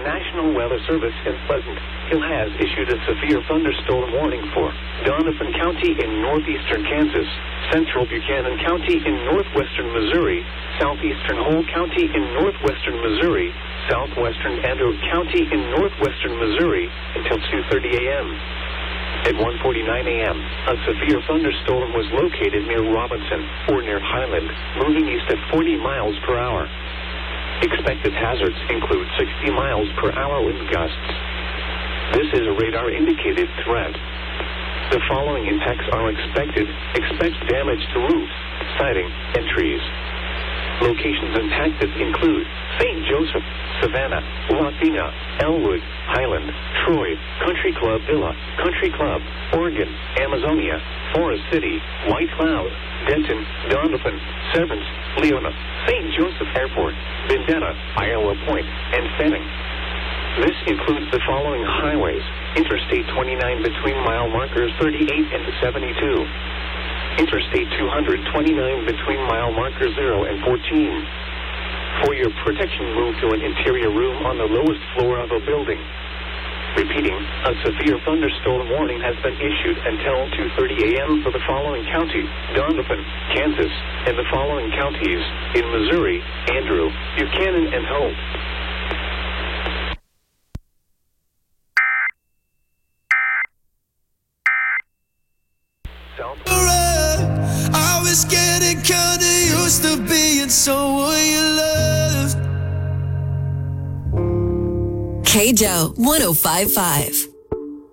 National Weather Service in Pleasant Hill has issued a severe thunderstorm warning for Donovan County in northeastern Kansas, central Buchanan County in northwestern Missouri, southeastern Hole County in northwestern Missouri, southwestern Andrew County in northwestern Missouri until 2:30 a.m. At 1:49 a.m., a severe thunderstorm was located near Robinson, or near Highland, moving east at 40 miles per hour. Expected hazards include 60 miles per hour wind gusts. This is a radar-indicated threat. The following impacts are expected. Expect damage to roofs, siding, and trees. Locations impacted include St. Joseph, Savannah, Latina, Elwood, Highland, Troy, Country Club Villa, Country Club, Oregon, Amazonia, Forest City, White Cloud, Denton, Donovan, Severance, Leona, St. Joseph Airport, Vendetta, Iowa Point, and Fanning. This includes the following highways: Interstate 29 between mile markers 38 and 72. Interstate 229 between mile markers 0 and 14. For your protection, move to an interior room on the lowest floor of a building. Repeating, a severe thunderstorm warning has been issued until 2:30 a.m. for the following counties: Donovan, Kansas, and the following counties in Missouri: Andrew, Buchanan, and Hope. I was getting kinda used to being someone you loved. KJO 105.5.